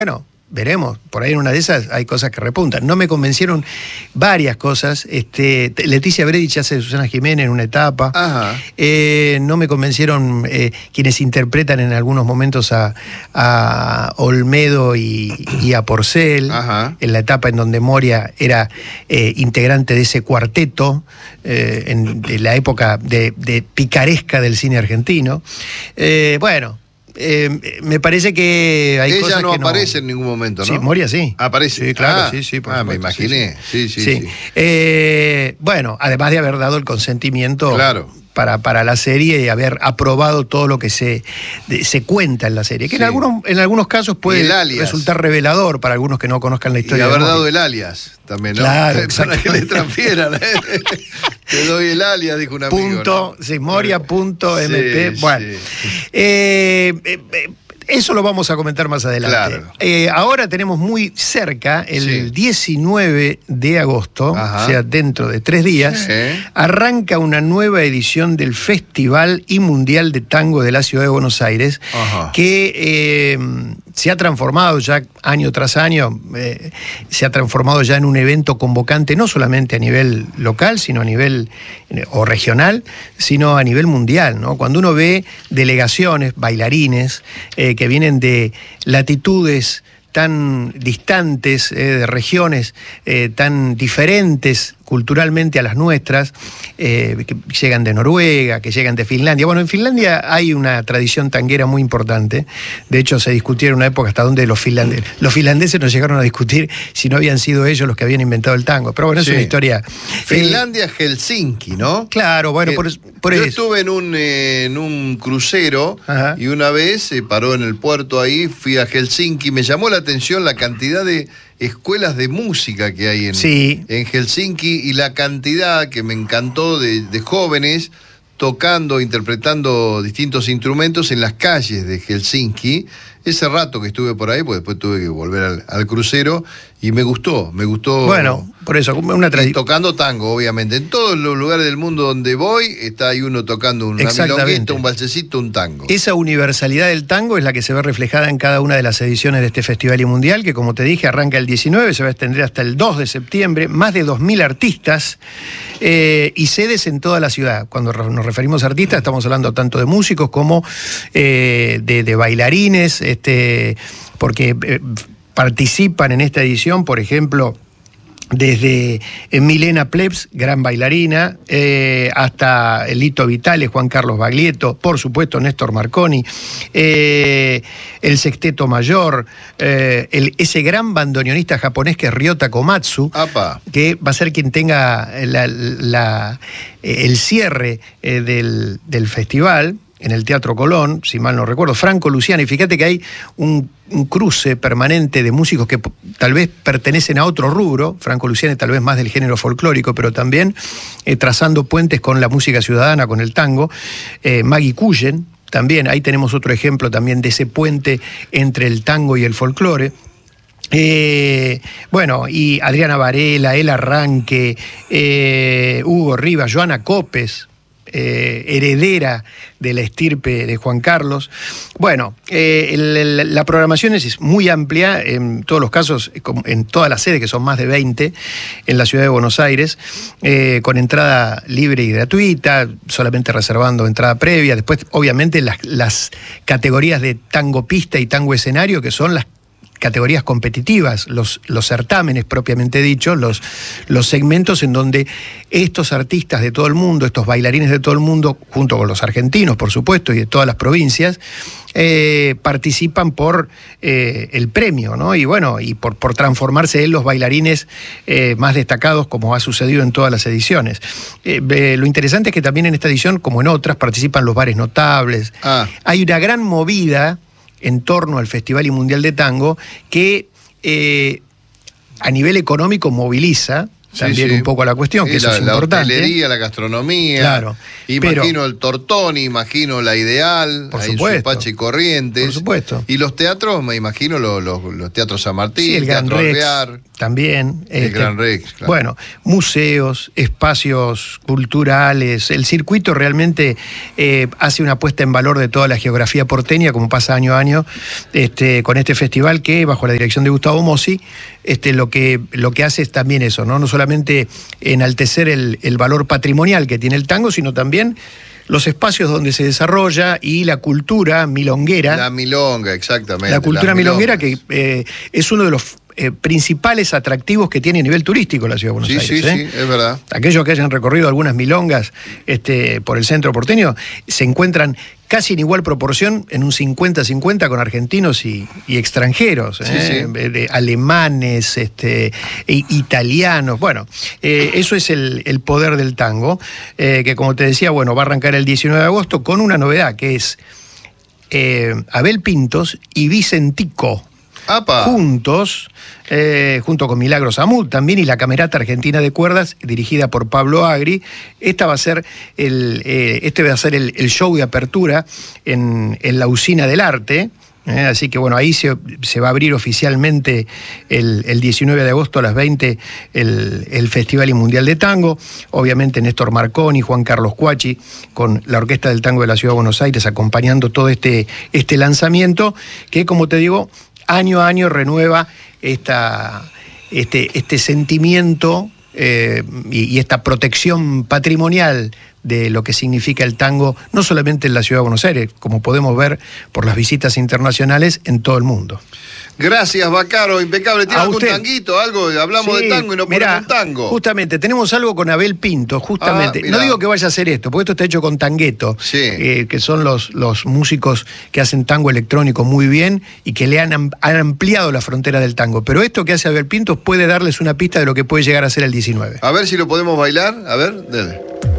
Bueno, veremos, por ahí en una de esas hay cosas que repuntan. No me convencieron varias cosas. Leticia Bredich hace de Susana Jiménez en una etapa. Ajá. No me convencieron quienes interpretan en algunos momentos a Olmedo y a Porcel. Ajá. En la etapa en donde Moria era integrante de ese cuarteto, de la época de picaresca del cine argentino. Me parece que hay Ella cosas no que aparece en ningún momento, ¿no? Sí, Moria sí. Aparece. Sí, claro, sí, por me supuesto, imaginé. Sí. Bueno, además de haber dado el consentimiento Claro. para la serie y haber aprobado todo lo que se cuenta en la serie, que Sí. en algunos casos Y puede el alias. resultar revelador para algunos que no conozcan la Y historia. haber de dado Moria. el alias también, ¿no? Claro, Para que le transfieran. Te doy el alias, dijo un amigo. Punto, ¿no? sí, Moria.mp. Sí, Bueno. sí. Eso lo vamos a comentar más adelante. Claro. Ahora tenemos muy cerca, el Sí. 19 de agosto, Ajá. o sea, dentro de 3 días, Sí. arranca una nueva edición del Festival y Mundial de Tango de la Ciudad de Buenos Aires, Ajá. que se ha transformado ya año tras año, se ha transformado ya en un evento convocante no solamente a nivel local, sino a nivel o regional, sino a nivel mundial, ¿no? Cuando uno ve delegaciones, bailarines, que vienen de latitudes tan distantes, de regiones tan diferentes culturalmente a las nuestras, que llegan de Noruega, que llegan de Finlandia. Bueno, en Finlandia hay una tradición tanguera muy importante. De hecho, se discutió en una época hasta donde los finlandeses nos llegaron a discutir si no habían sido ellos los que habían inventado el tango. Pero bueno, es Sí. una historia. Finlandia, Helsinki, ¿no? Claro, bueno, por yo eso. estuve en un crucero. Ajá. Y una vez se paró en el puerto ahí, fui a Helsinki, me llamó la atención la cantidad de escuelas de música que hay Sí. en Helsinki y la cantidad que me encantó de jóvenes tocando, interpretando distintos instrumentos en las calles de Helsinki. Ese rato que estuve por ahí, pues después tuve que volver al crucero y me gustó. Bueno, por eso, una Y tradición. tocando tango, obviamente. En todos los lugares del mundo donde voy, está ahí uno tocando una Exactamente. milonguita, un balsecito, un tango. Esa universalidad del tango es la que se ve reflejada en cada una de las ediciones de este Festival y Mundial, que como te dije, arranca el 19, se va a extender hasta el 2 de septiembre, más de 2.000 artistas y sedes en toda la ciudad. Cuando nos referimos a artistas, estamos hablando tanto de músicos como de bailarines, porque participan en esta edición, por ejemplo, desde Milena Plebs, gran bailarina, hasta Lito Vitale, Juan Carlos Baglietto, por supuesto Néstor Marconi, el Sexteto Mayor, ese gran bandoneonista japonés que es Ryota Komatsu, ¡Apa! que va a ser quien tenga el cierre del festival en el Teatro Colón, si mal no recuerdo, Franco Luciani. Fíjate que hay un cruce permanente de músicos que tal vez pertenecen a otro rubro, Franco Luciani tal vez más del género folclórico, pero también trazando puentes con la música ciudadana, con el tango. Maggie Cullen, también, ahí tenemos otro ejemplo también de ese puente entre el tango y el folclore. Bueno, y Adriana Varela, El Arranque, Hugo Rivas, Joana Copes, heredera de la estirpe de Juan Carlos. Bueno, la programación es muy amplia, en todos los casos, en todas las sedes, que son más de 20 en la ciudad de Buenos Aires, con entrada libre y gratuita, solamente reservando entrada previa. Después, obviamente, las categorías de tango pista y tango escenario, que son las categorías competitivas, los certámenes propiamente dichos, los segmentos en donde estos artistas de todo el mundo, estos bailarines de todo el mundo, junto con los argentinos, por supuesto, y de todas las provincias, participan por el premio, ¿no? Y bueno, y por transformarse en los bailarines más destacados, como ha sucedido en todas las ediciones. Lo interesante es que también en esta edición, como en otras, participan los bares notables. Hay una gran movida en torno al Festival y Mundial de Tango, que a nivel económico moviliza también un poco la cuestión, que eso es importante. La hotelería, la gastronomía. Claro. Imagino el Tortoni, imagino la Ideal, por ahí supuesto, en Supacha y Corrientes. Por supuesto. Y los teatros, me imagino los teatros San Martín, sí, el Teatro Gran Rex, Alvear. también. El Gran Rex, claro. Bueno, museos, espacios culturales. El circuito realmente hace una puesta en valor de toda la geografía porteña, como pasa año a año, con este festival que, bajo la dirección de Gustavo Mossi, lo que hace es también eso, ¿no? No solamente enaltecer el valor patrimonial que tiene el tango, sino también los espacios donde se desarrolla y la cultura milonguera. La milonga, exactamente. La cultura milonguera, que es uno de los principales atractivos que tiene a nivel turístico la Ciudad de Buenos Aires. Sí, es verdad. Aquellos que hayan recorrido algunas milongas por el centro porteño se encuentran casi en igual proporción, en un 50-50 con argentinos y extranjeros, de alemanes, italianos. Bueno, eso es el poder del tango, que como te decía, bueno, va a arrancar el 19 de agosto con una novedad, que es Abel Pintos y Vicentico. ¡Apa! Juntos, junto con Milagros Amud también, y la Camerata Argentina de Cuerdas, dirigida por Pablo Agri. Este va a ser el show de apertura en la Usina del Arte. Así que bueno, ahí se va a abrir oficialmente el 19 de agosto a las 20 el Festival y Mundial de Tango. Obviamente Néstor Marconi, Juan Carlos Cuachi, con la Orquesta del Tango de la Ciudad de Buenos Aires, acompañando todo este lanzamiento, que, como te digo, año a año renueva este sentimiento y esta protección patrimonial de lo que significa el tango, no solamente en la Ciudad de Buenos Aires, como podemos ver por las visitas internacionales en todo el mundo. Gracias, Baccaro, impecable. ¿Tiene algún tanguito, algo? Hablamos de tango y no ponemos un tango. Justamente, tenemos algo con Abel Pinto, justamente. No digo que vaya a hacer esto, porque esto está hecho con Tangueto, que son los músicos que hacen tango electrónico muy bien y que le han ampliado la frontera del tango. Pero esto que hace Abel Pinto puede darles una pista de lo que puede llegar a ser el 19. A ver si lo podemos bailar. A ver, dale.